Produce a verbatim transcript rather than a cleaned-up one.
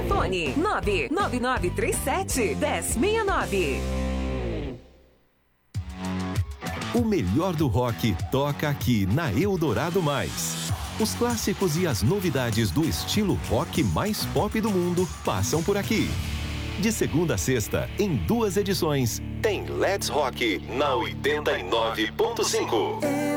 Telefone nove nove nove três sete, um zero seis nove. O melhor do rock toca aqui na Eldorado Mais. Os clássicos e as novidades do estilo rock mais pop do mundo passam por aqui. De segunda a sexta, em duas edições, tem Let's Rock na oitenta e nove ponto cinco.